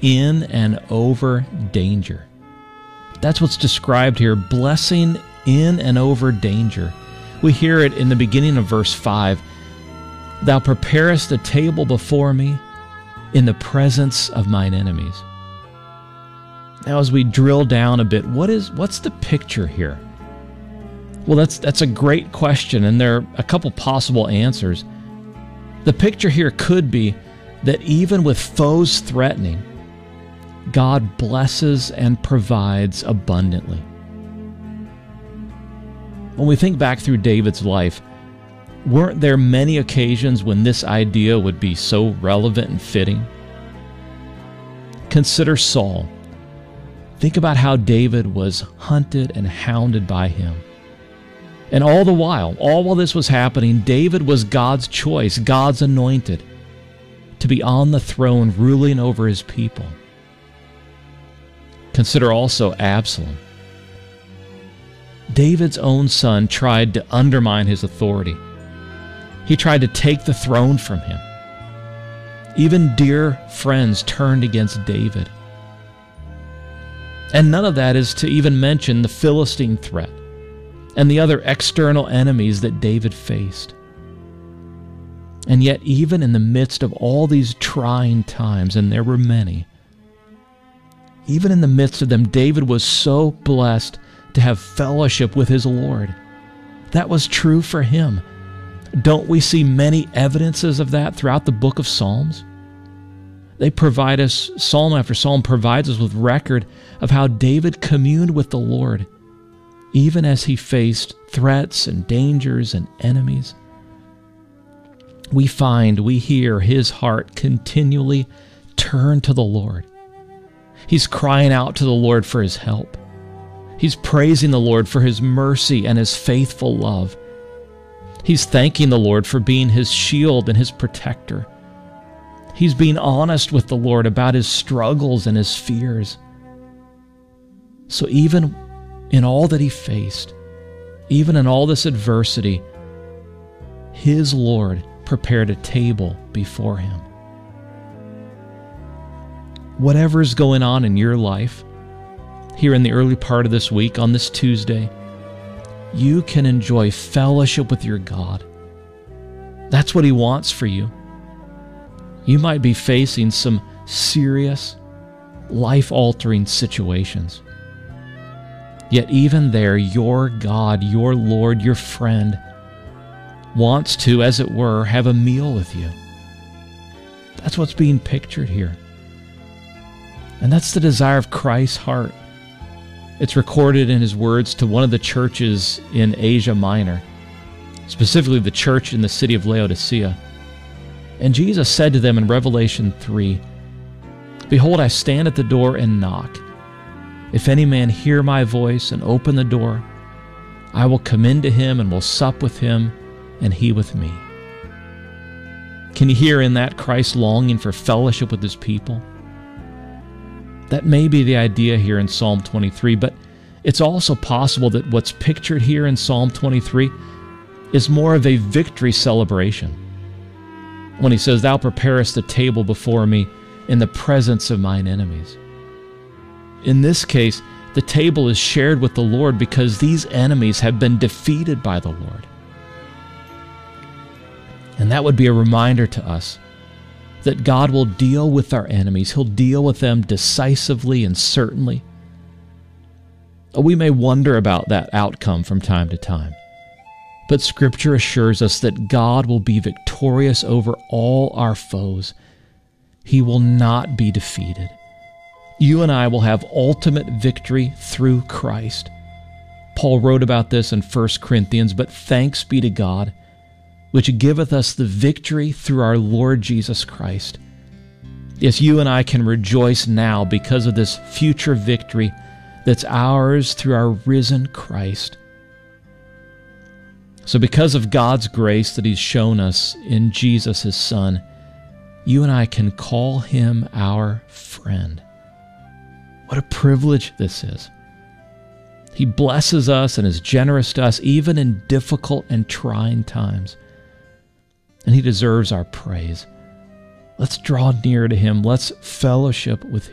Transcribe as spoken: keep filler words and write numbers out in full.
in and over danger. That's what's described here, blessing in and over danger. We hear it in the beginning of verse five. Thou preparest a table before me in the presence of mine enemies. Now, as we drill down a bit, what is what's the picture here? Well, that's that's a great question, and there are a couple possible answers. The picture here could be that even with foes threatening, God blesses and provides abundantly. When we think back through David's life, weren't there many occasions when this idea would be so relevant and fitting? Consider Saul. Think about how David was hunted and hounded by him. And all the while, all while this was happening, David was God's choice, God's anointed, to be on the throne ruling over his people. Consider also Absalom. David's own son tried to undermine his authority. He tried to take the throne from him. Even dear friends turned against David. And none of that is to even mention the Philistine threat and the other external enemies that David faced. And yet, even in the midst of all these trying times, and there were many, even in the midst of them, David was so blessed to have fellowship with his Lord. That was true for him. Don't we see many evidences of that throughout the book of Psalms? They provide us, psalm after psalm provides us with record of how David communed with the Lord, even as he faced threats and dangers and enemies. We find, we hear his heart continually turn to the Lord. He's crying out to the Lord for his help. He's praising the Lord for his mercy and his faithful love. He's thanking the Lord for being his shield and his protector. He's being honest with the Lord about his struggles and his fears. So even in all that he faced, even in all this adversity, his Lord prepared a table before him. Whatever's going on in your life, here in the early part of this week, on this Tuesday, you can enjoy fellowship with your God. That's what he wants for you. You might be facing some serious, life-altering situations. Yet even there, your God, your Lord, your friend, wants to, as it were, have a meal with you. That's what's being pictured here. And that's the desire of Christ's heart. It's recorded in his words to one of the churches in Asia Minor, specifically the church in the city of Laodicea. And Jesus said to them in Revelation three, Behold, I stand at the door and knock. If any man hear my voice and open the door, I will come into him and will sup with him, and he with me. Can you hear in that Christ longing for fellowship with his people? That may be the idea here in Psalm twenty-three, but it's also possible that what's pictured here in Psalm twenty-three is more of a victory celebration. When he says, Thou preparest a table before me in the presence of mine enemies. In this case, the table is shared with the Lord because these enemies have been defeated by the Lord. And that would be a reminder to us that God will deal with our enemies. He'll deal with them decisively and certainly. We may wonder about that outcome from time to time, but Scripture assures us that God will be victorious over all our foes. He will not be defeated. You and I will have ultimate victory through Christ. Paul wrote about this in First Corinthians, but thanks be to God, which giveth us the victory through our Lord Jesus Christ. Yes, you and I can rejoice now because of this future victory that's ours through our risen Christ. So because of God's grace that he's shown us in Jesus, his Son, you and I can call him our friend. What a privilege this is. He blesses us and is generous to us even in difficult and trying times. And he deserves our praise. Let's draw near to him. Let's fellowship with